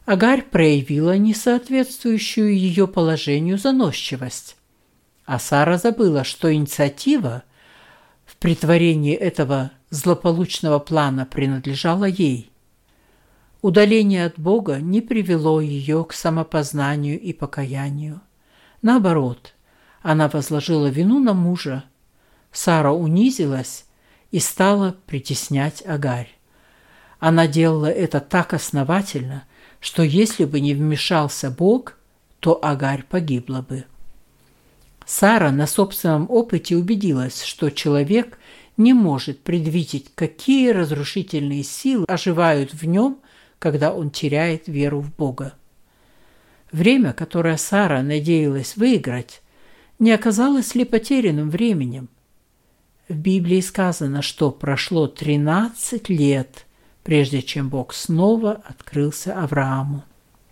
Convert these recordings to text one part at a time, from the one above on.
Агарь проявила несоответствующую ее положению заносчивость, а Сара забыла, что инициатива в претворении этого злополучного плана принадлежала ей. Удаление от Бога не привело ее к самопознанию и покаянию. Наоборот, она возложила вину на мужа. Сара унизилась и стала притеснять Агарь. Она делала это так основательно, что если бы не вмешался Бог, то Агарь погибла бы. Сара на собственном опыте убедилась, что человек не может предвидеть, какие разрушительные силы оживают в нем, когда он теряет веру в Бога. Время, которое Сара надеялась выиграть, не оказалось ли потерянным временем? В Библии сказано, что прошло 13 лет, прежде чем Бог снова открылся Аврааму.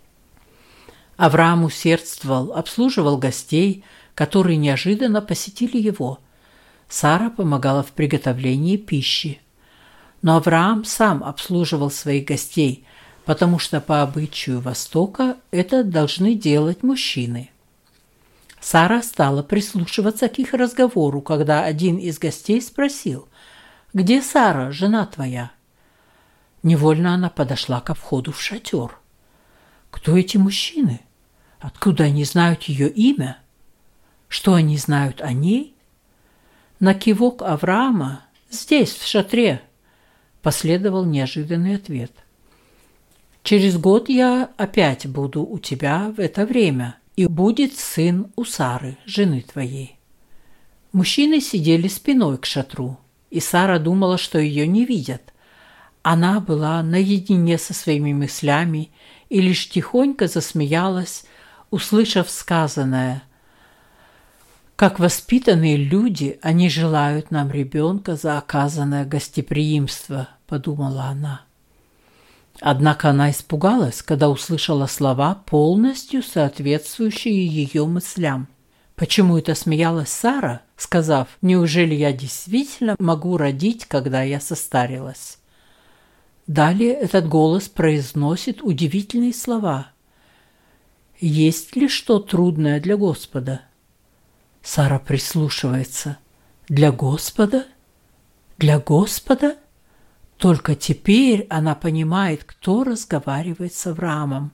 Авраам усердствовал, обслуживал гостей, которые неожиданно посетили его. Сара помогала в приготовлении пищи. Но Авраам сам обслуживал своих гостей, потому что по обычаю Востока это должны делать мужчины. Сара стала прислушиваться к их разговору, когда один из гостей спросил: «Где Сара, жена твоя?» Невольно она подошла ко входу в шатер. Кто эти мужчины? Откуда они знают ее имя? Что они знают о ней? На кивок Авраама: «Здесь, в шатре», последовал неожиданный ответ: «Через год я опять буду у тебя в это время, и будет сын у Сары, жены твоей». Мужчины сидели спиной к шатру, и Сара думала, что ее не видят. Она была наедине со своими мыслями и лишь тихонько засмеялась, услышав сказанное: «Как воспитанные люди, они желают нам ребенка за оказанное гостеприимство», – подумала она. Однако она испугалась, когда услышала слова, полностью соответствующие ее мыслям. Почему это смеялась Сара, сказав: «Неужели я действительно могу родить, когда я состарилась?» Далее этот голос произносит удивительные слова: «Есть ли что трудное для Господа?» Сара прислушивается. «Для Господа? Для Господа?» Только теперь она понимает, кто разговаривает с Авраамом.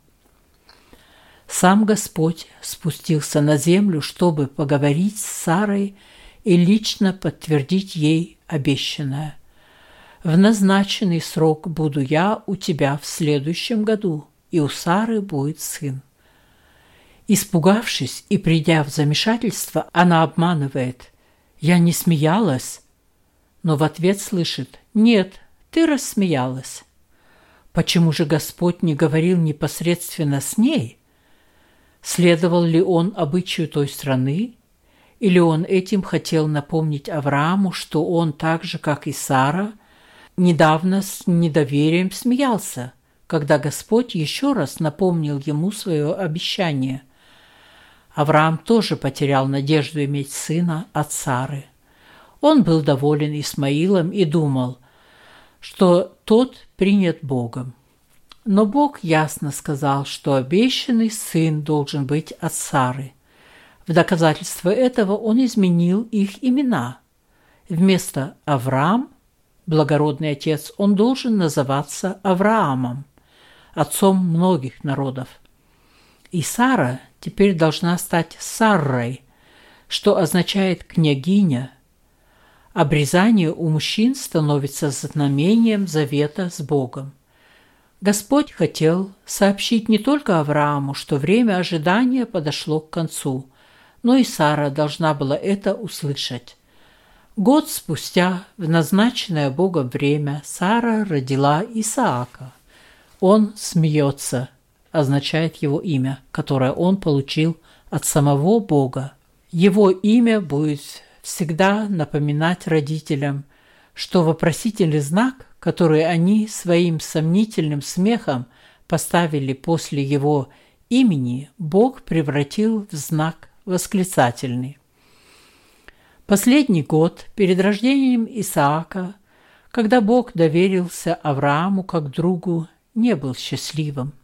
Сам Господь спустился на землю, чтобы поговорить с Сарой и лично подтвердить ей обещанное. «В назначенный срок буду я у тебя в следующем году, и у Сары будет сын». Испугавшись и придя в замешательство, она обманывает: «Я не смеялась», но в ответ слышит: «Нет, ты рассмеялась». Почему же Господь не говорил непосредственно с ней? Следовал ли он обычаю той страны? Или он этим хотел напомнить Аврааму, что он так же, как и Сара, недавно с недоверием смеялся, когда Господь еще раз напомнил ему свое обещание? Авраам тоже потерял надежду иметь сына от Сары. Он был доволен Исмаилом и думал, что тот принят Богом. Но Бог ясно сказал, что обещанный сын должен быть от Сары. В доказательство этого он изменил их имена. Вместо Авраам, благородный отец, он должен называться Авраамом, отцом многих народов. И Сара теперь должна стать Саррой, что означает «княгиня». Обрезание у мужчин становится знамением завета с Богом. Господь хотел сообщить не только Аврааму, что время ожидания подошло к концу, но и Сара должна была это услышать. Год спустя, в назначенное Богом время, Сара родила Исаака. Он смеется, означает его имя, которое он получил от самого Бога. Его имя будет всегда напоминать родителям, что вопросительный знак, который они своим сомнительным смехом поставили после его имени, Бог превратил в знак восклицательный. Последний год перед рождением Исаака, когда Бог доверился Аврааму как другу, не был счастливым.